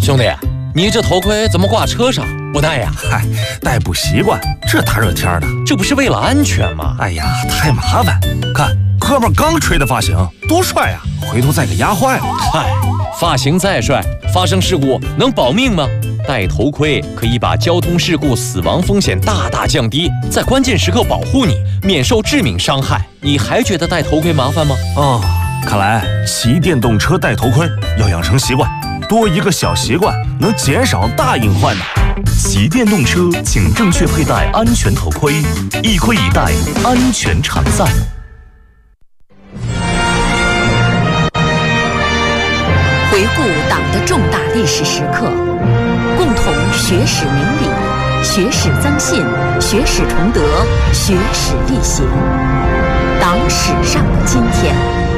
兄弟，你这头盔怎么挂车上不戴呀？ 嗨，戴不习惯，这大热天的， 这不是为了安全吗？ 哎呀，太麻烦。看哥们刚吹的发型，多帅呀！回头再给压坏了。 嗨，发型再帅，发生事故能保命吗？戴头盔可以把交通事故死亡风险大大降低，在关键时刻保护你，免受致命伤害。你还觉得戴头盔麻烦吗？ 哦，看来骑电动车戴头盔要养成习惯，多一个小习惯能减少大隐患的。 骑电动车请正确佩戴安全头盔，一盔一戴，安全常在。 回顾党的重大历史时刻，共同学史明理，学史增信，学史崇德，学史力行。党史上的今天，